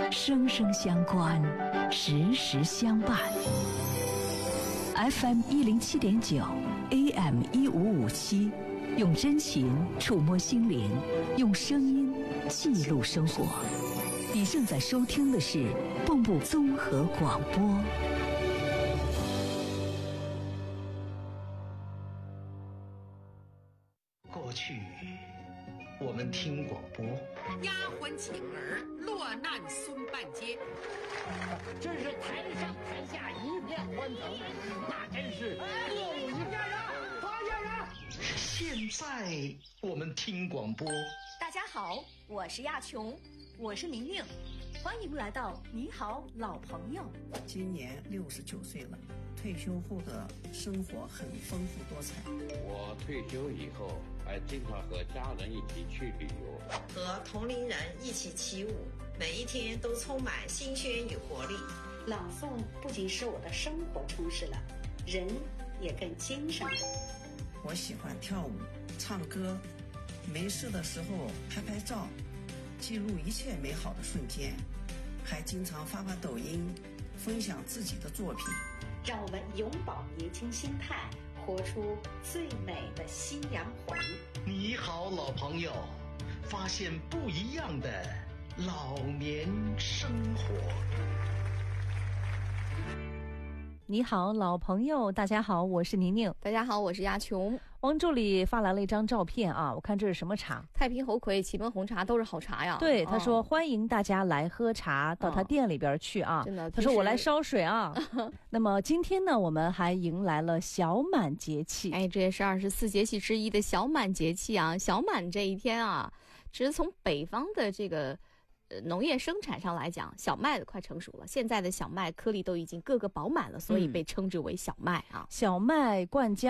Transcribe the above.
生生相关，时时相伴。FM 107.9 AM 1557，用真情触摸心灵，用声音记录生活。你正在收听的是蚌埠综合广播。 过去我们听广播， 丫鬟请儿落难孙半截， 真是台上台下一片欢腾，那真是歌舞一片人，发现人。 现在我们听广播。 大家好，我是亚琼，我是宁宁，欢迎来到你好老朋友。 今年69岁了，退休后的生活很丰富多彩。 我退休以后还经常和家人一起去旅游， 和同龄人一起起舞，每一天都充满新鲜与活力。 朗诵不仅使我的生活充实了，人也更精神了。 我喜欢跳舞、唱歌，没事的时候拍拍照，记录一切美好的瞬间，还经常发抖音，分享自己的作品。 让我们永葆年轻心态，活出最美的夕阳红。 你好老朋友，发现不一样的老年生活。 你好老朋友，大家好，我是宁宁。 大家好，我是亚琼。 王助理发来了一张照片啊，我看这是什么茶？ 太平猴魁、祁门红茶都是好茶呀。 对，他说欢迎大家来喝茶，到他店里边去啊。 真的， 他说我来烧水啊。那么今天呢，我们还迎来了小满节气。 哎，这也是24节气之一的小满节气啊。小满这一天啊，只是从北方的这个农业生产上来讲，小麦快成熟了。现在的小麦颗粒都已经个个饱满了，所以被称之为小麦啊。 小麦灌浆。